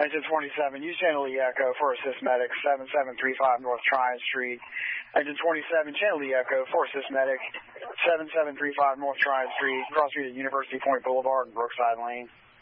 Engine 27, use channel Echo for assist medic, 7735 North Tryon Street. Engine 27, channel Echo for assist medic, 7735 North Tryon Street, cross street at University Point Boulevard and Brookside Lane.